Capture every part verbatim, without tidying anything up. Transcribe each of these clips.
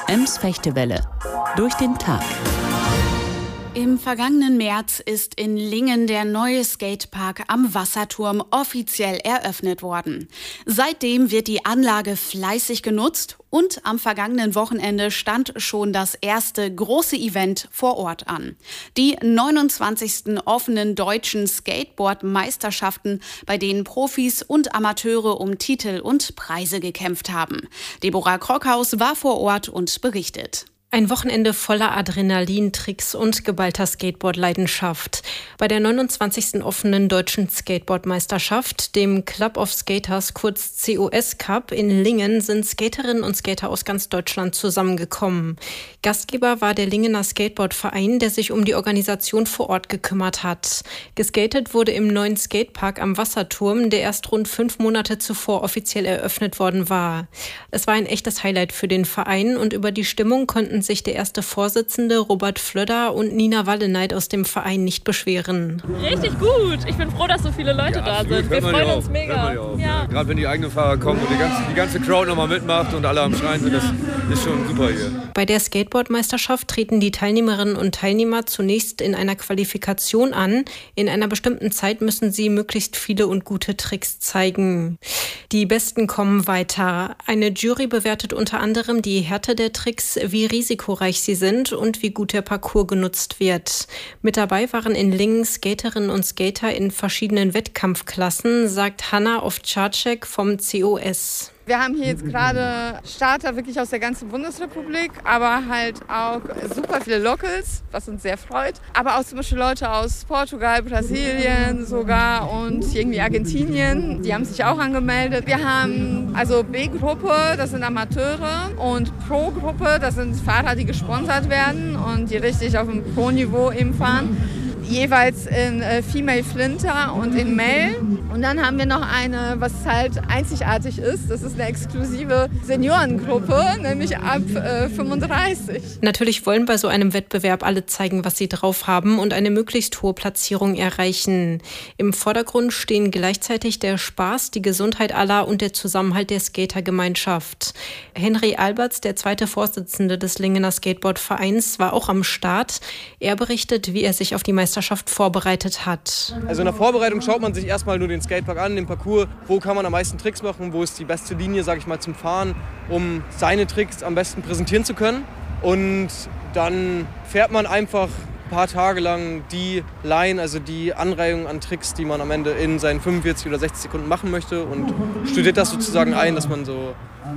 Ems Fechtewelle. Durch den Tag. Im vergangenen März ist in Lingen der neue Skatepark am Wasserturm offiziell eröffnet worden. Seitdem wird die Anlage fleißig genutzt und am vergangenen Wochenende stand schon das erste große Event vor Ort an. Die neunundzwanzigsten offenen deutschen Skateboard-Meisterschaften, bei denen Profis und Amateure um Titel und Preise gekämpft haben. Deborah Krockhaus war vor Ort und berichtet. Ein Wochenende voller Adrenalin, Tricks und geballter Skateboard-Leidenschaft. Bei der neunundzwanzigsten offenen deutschen Skateboard-Meisterschaft, dem Club of Skaters, kurz C O S Cup in Lingen, sind Skaterinnen und Skater aus ganz Deutschland zusammengekommen. Gastgeber war der Lingener Skateboard-Verein, der sich um die Organisation vor Ort gekümmert hat. Geskatet wurde im neuen Skatepark am Wasserturm, der erst rund fünf Monate zuvor offiziell eröffnet worden war. Es war ein echtes Highlight für den Verein und über die Stimmung konnten sich der erste Vorsitzende Robert Flöder und Nina Walleneit aus dem Verein nicht beschweren. Richtig gut. Ich bin froh, dass so viele Leute ja, da sind. Wir freuen uns mega. Ja. Gerade wenn die eigenen Fahrer kommen und die ganze, die ganze Crowd nochmal mitmacht und alle am Schreien sind, das ist schon super hier. Bei der Skateboard-Meisterschaft treten die Teilnehmerinnen und Teilnehmer zunächst in einer Qualifikation an. In einer bestimmten Zeit müssen sie möglichst viele und gute Tricks zeigen. Die Besten kommen weiter. Eine Jury bewertet unter anderem die Härte der Tricks, wie risikoreich sie sind und wie gut der Parcours genutzt wird. Mit dabei waren in Lingen Skaterinnen und Skater in verschiedenen Wettkampfklassen, sagt Hanna Ovtcharczyk vom C O S. Wir haben hier jetzt gerade Starter wirklich aus der ganzen Bundesrepublik, aber halt auch super viele Locals, was uns sehr freut. Aber auch zum Beispiel Leute aus Portugal, Brasilien sogar und irgendwie Argentinien, die haben sich auch angemeldet. Wir haben also B-Gruppe, das sind Amateure, und Pro-Gruppe, das sind Fahrer, die gesponsert werden und die richtig auf dem Pro-Niveau eben fahren. Jeweils in äh, Female Flinter und in Male. Und dann haben wir noch eine, was halt einzigartig ist. Das ist eine exklusive Seniorengruppe, nämlich ab äh, fünfunddreißig. Natürlich wollen bei so einem Wettbewerb alle zeigen, was sie drauf haben und eine möglichst hohe Platzierung erreichen. Im Vordergrund stehen gleichzeitig der Spaß, die Gesundheit aller und der Zusammenhalt der Skatergemeinschaft. Henry Alberts, der zweite Vorsitzende des Lingener Skateboard-Vereins, war auch am Start. Er berichtet, wie er sich auf die Meisterschaft vorbereitet hat. Also in der Vorbereitung schaut man sich erstmal nur den Skatepark an, den Parcours, wo kann man am meisten Tricks machen, wo ist die beste Linie, sage ich mal, zum Fahren, um seine Tricks am besten präsentieren zu können. Und dann fährt man einfach ein paar Tage lang die Line, also die Anreihung an Tricks, die man am Ende in seinen fünfundvierzig oder sechzig Sekunden machen möchte, und studiert das sozusagen ein, dass man so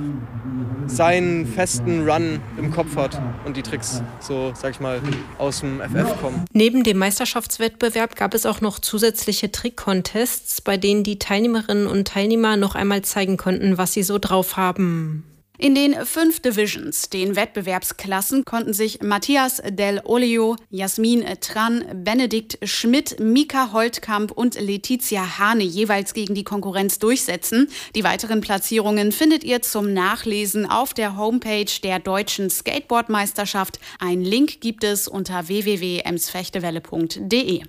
seinen festen Run im Kopf hat und die Tricks so, sag ich mal, aus dem F F kommen. Neben dem Meisterschaftswettbewerb gab es auch noch zusätzliche Trick-Contests, bei denen die Teilnehmerinnen und Teilnehmer noch einmal zeigen konnten, was sie so drauf haben. In den fünf Divisions, den Wettbewerbsklassen, konnten sich Matthias Del Olio, Jasmin Tran, Benedikt Schmidt, Mika Holtkamp und Letizia Hane jeweils gegen die Konkurrenz durchsetzen. Die weiteren Platzierungen findet ihr zum Nachlesen auf der Homepage der Deutschen Skateboard-Meisterschaft. Ein Link gibt es unter w w w punkt ems fechtewelle punkt de.